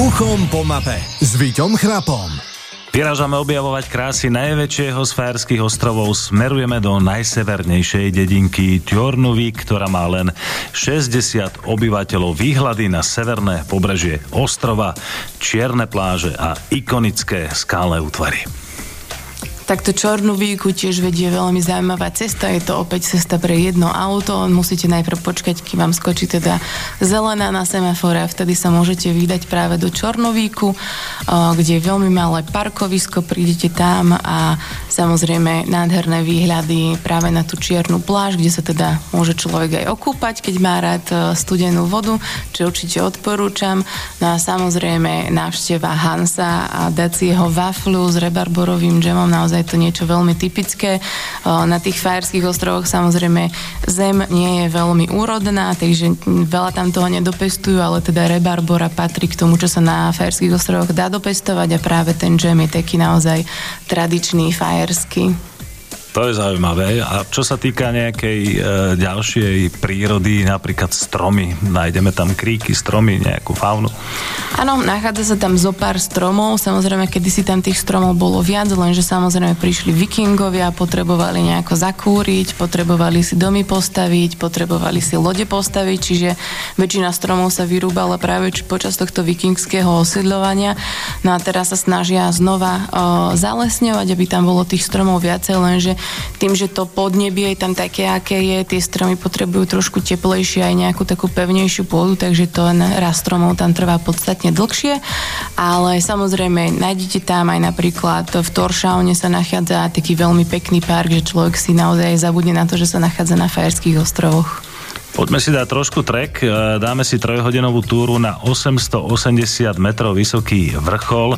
Uchom po mape s Víťom Chrapom. Vyrážame objavovať krásy najväčšieho z Fajerských ostrovov. Smerujeme do najsevernejšej dedinky Tjornuvik, ktorá má len 60 obyvateľov. Výhľady na severné pobrežie ostrova, čierne pláže a ikonické skalné útvary. Takto Tjornuvíku tiež vedie veľmi zaujímavá cesta. Je to opäť cesta pre jedno auto. Musíte najprv počkať, kým vám skočí teda zelená na semafore a vtedy sa môžete vydať práve do Tjornuvíku, kde je veľmi malé parkovisko. Prídete tam a samozrejme nádherné výhľady práve na tú čiernu pláž, kde sa teda môže človek aj okúpať, keď má rád studenú vodu, čo určite odporúčam. No a samozrejme návšteva Hansa a dať si jeho wafľu s rebarborovým džemom, naozaj je to niečo veľmi typické. Na tých Fajerských ostrovoch samozrejme zem nie je veľmi úrodná, takže veľa tam toho nedopestujú, ale teda rebarbora patrí k tomu, čo sa na Fajerských ostrovoch dá dopestovať a práve ten džem je taký naozaj tradičný fajerský. To je zaujímavé. A čo sa týka nejakej ďalšej prírody, napríklad stromy, nájdeme tam kríky, stromy, nejakú faunu? Áno, nachádza sa tam zo pár stromov. Samozrejme, kedysi tam tých stromov bolo viac, lenže samozrejme prišli vikingovia, potrebovali nejako zakúriť, potrebovali si domy postaviť, potrebovali si lode postaviť, čiže väčšina stromov sa vyrúbala práve počas tohto vikingského osídľovania. No a teraz sa snažia znova zalesňovať, aby tam bolo tých stromov viacej, lenže tým, že to podnebie je tam také, aké je, tie stromy potrebujú trošku teplejšie aj nejakú takú pevnejšiu pôdu, takže ten rast stromov tam trvá podstatne dlhšie, ale samozrejme nájdete tam aj napríklad v Tórshavne sa nachádza taký veľmi pekný park, že človek si naozaj zabudne na to, že sa nachádza na Fajerských ostrovoch. Poďme si dať trošku trek, dáme si 3-hodinovú túru na 880 metrov vysoký vrchol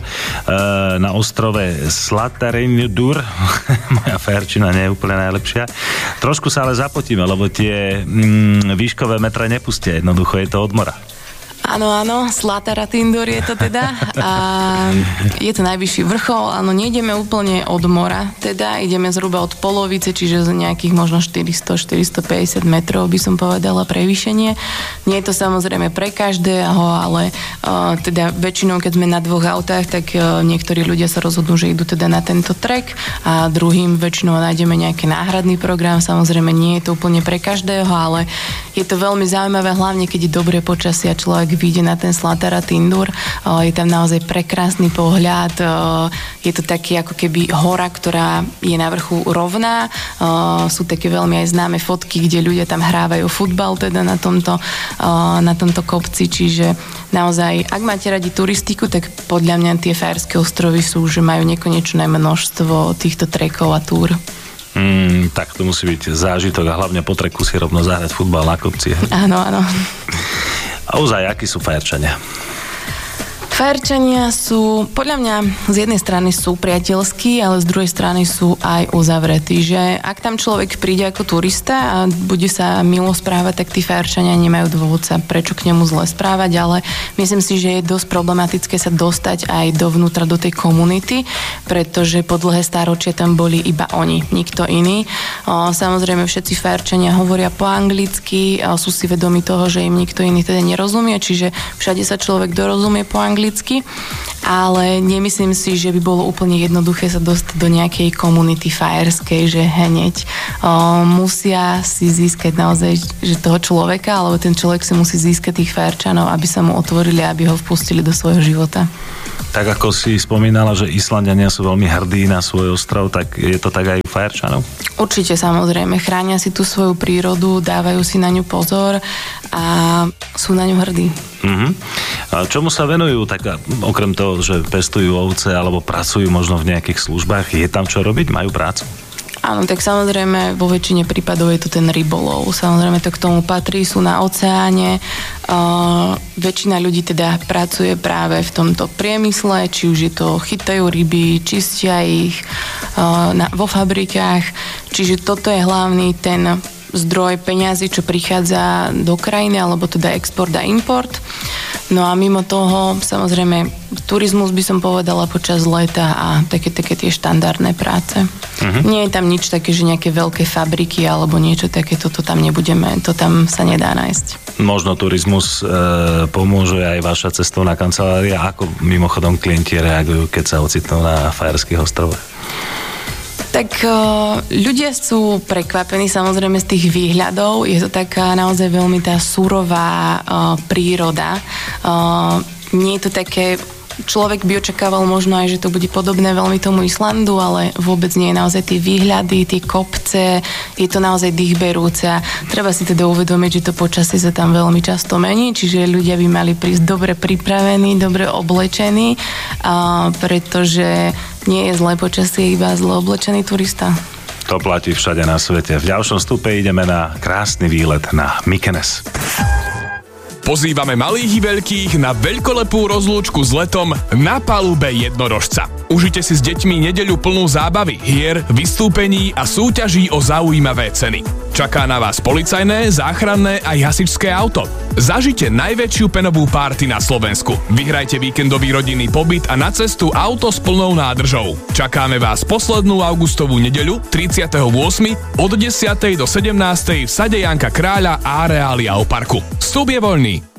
na ostrove Sláttarendur. Moja fajerčina nie je úplne najlepšia. Trošku sa ale zapotíme, lebo tie výškové metre nepustia, jednoducho je to od mora. Áno, Sláttaratindur je to teda a je to najvyšší vrchol, áno, nejdeme úplne od mora, teda ideme zhruba od polovice, čiže z nejakých možno 400-450 metrov by som povedala prevýšenie. Nie je to samozrejme pre každého, ale teda väčšinou, keď sme na dvoch autách, tak niektorí ľudia sa rozhodnú, že idú teda na tento trek a druhým väčšinou nájdeme nejaký náhradný program, samozrejme nie je to úplne pre každého, ale je to veľmi zaujímavé, hlavne keď je dobré počasie a človek vyjde na ten Sláttaratindur. Je tam naozaj prekrásny pohľad. Je to taký ako keby hora, ktorá je na vrchu rovná. Sú také veľmi aj známe fotky, kde ľudia tam hrávajú futbal teda na tomto kopci. Čiže naozaj, ak máte radi turistiku, tak podľa mňa tie Fajerské ostrovy sú, že majú nekonečné množstvo týchto trekov a túr. Tak to musí byť zážitok a hlavne po treku si rovno zahrať futbal na kopci. Áno. A ozaj, akí sú Fajerčania? Fajerčania sú, podľa mňa, z jednej strany sú priateľskí, ale z druhej strany sú aj uzavretí, že ak tam človek príde ako turista a bude sa milo správať, tak tí Fajerčania nemajú dôvod sa prečo k nemu zle správať, ale myslím si, že je dosť problematické sa dostať aj dovnútra do tej komunity, pretože po dlhé stáročie tam boli iba oni, nikto iný. Samozrejme všetci Fajerčania hovoria po anglicky, sú si vedomi toho, že im nikto iný teda nerozumie, čiže všade sa človek dorozumie po anglicky, ale nemyslím si, že by bolo úplne jednoduché sa dostať do nejakej komunity fajerskej, že hneď musia si získať naozaj že toho človeka, alebo ten človek si musí získať tých Fajerčanov, aby sa mu otvorili, aby ho vpustili do svojho života. Tak ako si spomínala, že Islanďania sú veľmi hrdí na svoj ostrov, tak je to tak aj u Fajerčanov? Určite, samozrejme. Chránia si tú svoju prírodu, dávajú si na ňu pozor a sú na ňu hrdí. A čomu sa venujú, tak okrem toho, že pestujú ovce alebo pracujú možno v nejakých službách, je tam čo robiť? Majú prácu? Áno, tak samozrejme vo väčšine prípadov je to ten rybolov. Samozrejme to k tomu patrí, sú na oceáne. Väčšina ľudí teda pracuje práve v tomto priemysle, či už je to chytajú ryby, čistia ich vo fabrikách. Čiže toto je hlavný ten zdroj peňazí, čo prichádza do krajiny, alebo teda export a import. No a mimo toho, samozrejme, turizmus by som povedala počas leta a také tie štandardné práce. Nie je tam nič také, že nejaké veľké fabriky alebo niečo také, to tam nebudeme, to tam sa nedá nájsť. Možno turizmus pomôže aj vaša cestovná kancelária. Ako mimochodom klienti reagujú, keď sa ocitnú na Fajerských ostrovoch? Tak ľudia sú prekvapení samozrejme z tých výhľadov. Je to taká naozaj veľmi tá surová príroda. Nie je to také... Človek by očakával možno aj, že to bude podobné veľmi tomu Islandu, ale vôbec nie je naozaj tie výhľady, tie kopce, je to naozaj dýchberúce a treba si teda uvedomiť, že to počasie sa tam veľmi často mení, čiže ľudia by mali prísť dobre pripravení, dobre oblečení, pretože nie je zlé počasie, iba zle oblečený turista. To platí všade na svete. V ďalšom stupe ideme na krásny výlet na Mykonos. Pozývame malých i veľkých na veľkolepú rozlúčku s letom na palube jednorožca. Užite si s deťmi nedeľu plnú zábavy, hier, vystúpení a súťaží o zaujímavé ceny. Čaká na vás policajné, záchranné aj hasičské auto. Zažite najväčšiu penovú párty na Slovensku. Vyhrajte víkendový rodinný pobyt a na cestu auto s plnou nádržou. Čakáme vás poslednú augustovú nedeľu 38. od 10. do 17. v sade Janka Kráľa a areáli Auparku. Vstup je voľný.